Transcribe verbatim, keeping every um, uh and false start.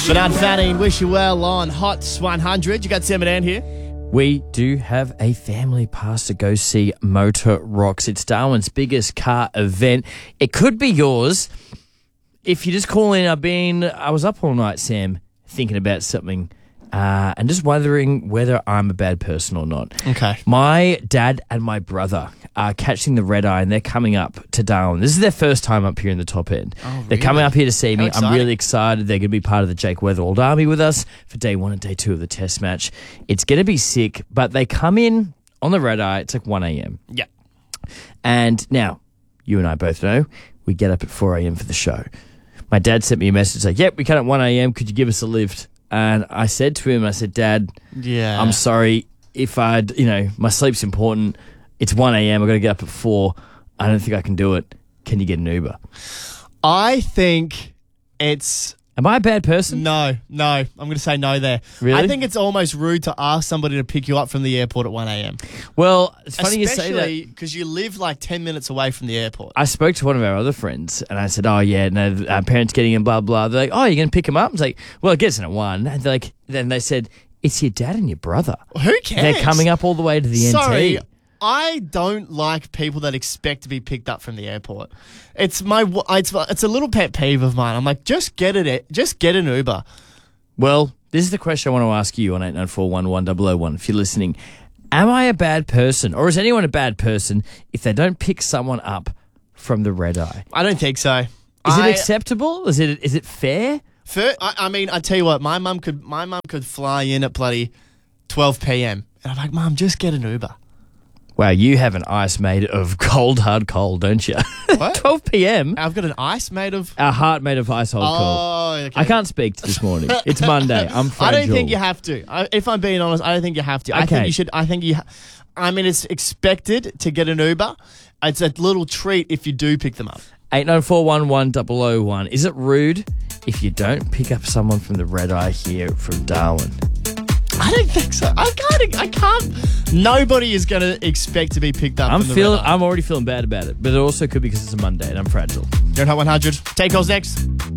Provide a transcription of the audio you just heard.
Bernard Fanning, wish you well on Hot one hundred. You got Sam and Ann here. We do have a family pass to go see Motor Rocks. It's Darwin's biggest car event. It could be yours. If you just call in, I've been, I was up all night, Sam, thinking about something uh, and just wondering whether I'm a bad person or not. Okay. My dad and my brother are catching the red eye and they're coming up to Darwin. This is their first time up here in the top end. Oh, They're really? coming up here to see me. How exciting. I'm really excited. They're going to be part of the Jake Weatherald Army with us for day one and day two of the test match. It's going to be sick, but they come in on the red eye. It's like one a.m. Yeah. And now, you and I both know, we get up at four a.m. for the show. My dad sent me a message like, yep, we come at one a.m. Could you give us a lift? And I said to him, I said, Dad, Yeah. I'm sorry if I'd, you know, my sleep's important. It's one a.m. I've got to get up at four. I don't think I can do it. Can you get an Uber? I think it's... Am I a bad person? No, no. I'm going to say no there. Really? I think it's almost rude to ask somebody to pick you up from the airport at one a.m. Well, it's funny you say that. Especially because you live like ten minutes away from the airport. I spoke to one of our other friends and I said, oh, yeah, no, our parents getting in, blah, blah. They're like, oh, you're going to pick them up? I was like, well, it gets in at one. And they're like, then they said, it's your dad and your brother. Who cares? They're coming up all the way to the Sorry, N T. I don't like people that expect to be picked up from the airport. It's my it's it's a little pet peeve of mine. I'm like, just get it, just get an Uber. Well, this is the question I want to ask you on eight nine four one one zero zero one if you're listening. Am I a bad person, or is anyone a bad person if they don't pick someone up from the red eye? I don't think so. Is I, it acceptable? Is it is it fair? For, I, I mean, I tell you what, my mum could my mum could fly in at bloody twelve p.m. and I'm like, Mum, just get an Uber. Wow, you have an ice made of cold, hard coal, don't you? What? twelve p.m. I've got an ice made of. Our heart made of ice, hard coal. Oh, okay. I can't speak this morning. It's Monday. I'm I fragile. don't think you have to. I, if I'm being honest, I don't think you have to. I Okay. think you should. I think you. Ha- I mean, it's expected to get an Uber. It's a little treat if you do pick them up. eight nine four one one zero zero one. Is it rude if you don't pick up someone from the red eye here from Darwin? I don't think so. I can't. I can't. Nobody is going to expect to be picked up. I'm from the feeling. red eye. I'm already feeling bad about it, but it also could be because it's a Monday and I'm fragile. You're at Hot one hundred. Take calls next.